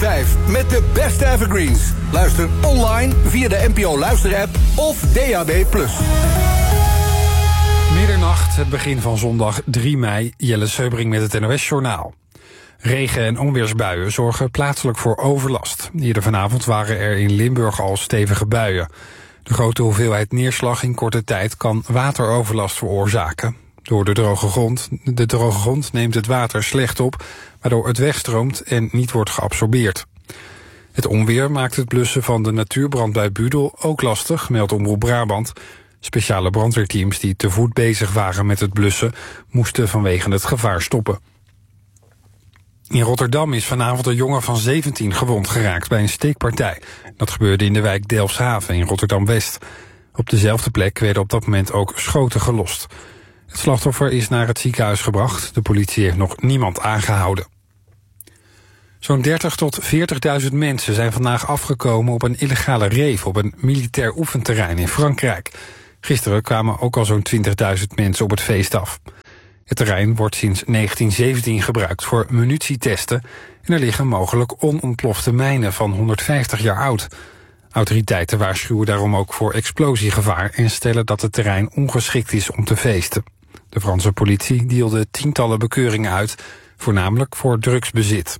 5 met de beste evergreens. Luister online via de NPO Luisterapp of DAB+. Middernacht, het begin van zondag 3 mei. Jelle Seubring met het NOS-journaal. Regen- en onweersbuien zorgen plaatselijk voor overlast. Eerder vanavond waren er in Limburg al stevige buien. De grote hoeveelheid neerslag in korte tijd kan wateroverlast veroorzaken. Door de droge grond neemt het water slecht op, waardoor het wegstroomt en niet wordt geabsorbeerd. Het onweer maakt het blussen van de natuurbrand bij Budel ook lastig, meldt Omroep Brabant. Speciale brandweerteams die te voet bezig waren met het blussen moesten vanwege het gevaar stoppen. In Rotterdam is vanavond een jongen van 17 gewond geraakt bij een steekpartij. Dat gebeurde in de wijk Delfshaven in Rotterdam-West. Op dezelfde plek werden op dat moment ook schoten gelost. Het slachtoffer is naar het ziekenhuis gebracht. De politie heeft nog niemand aangehouden. Zo'n 30.000 tot 40.000 mensen zijn vandaag afgekomen op een illegale rave op een militair oefenterrein in Frankrijk. Gisteren kwamen ook al zo'n 20.000 mensen op het feest af. Het terrein wordt sinds 1917 gebruikt voor munitietesten en er liggen mogelijk onontplofte mijnen van 150 jaar oud. Autoriteiten waarschuwen daarom ook voor explosiegevaar en stellen dat het terrein ongeschikt is om te feesten. De Franse politie deelde tientallen bekeuringen uit, voornamelijk voor drugsbezit.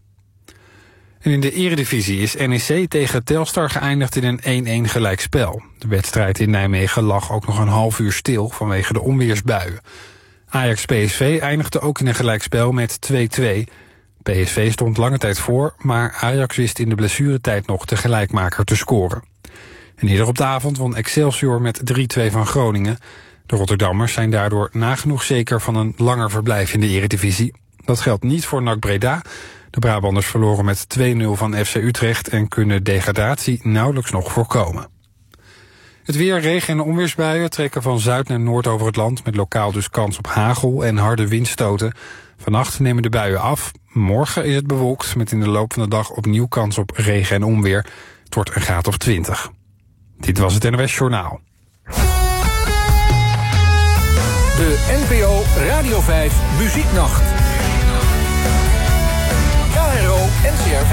En in de eredivisie is NEC tegen Telstar geëindigd in een 1-1 gelijkspel. De wedstrijd in Nijmegen lag ook nog een half uur stil vanwege de onweersbuien. Ajax-PSV eindigde ook in een gelijkspel met 2-2. PSV stond lange tijd voor, maar Ajax wist in de blessuretijd nog de gelijkmaker te scoren. En eerder op de avond won Excelsior met 3-2 van Groningen. De Rotterdammers zijn daardoor nagenoeg zeker van een langer verblijf in de eredivisie. Dat geldt niet voor NAC Breda. De Brabanders verloren met 2-0 van FC Utrecht en kunnen degradatie nauwelijks nog voorkomen. Het weer, regen- en onweersbuien trekken van zuid naar noord over het land, met lokaal dus kans op hagel en harde windstoten. Vannacht nemen de buien af. Morgen is het bewolkt, met in de loop van de dag opnieuw kans op regen en onweer. Het wordt een graad of 20. Dit was het NOS Journaal. De NPO Radio 5 Muzieknacht. KRO NCRV.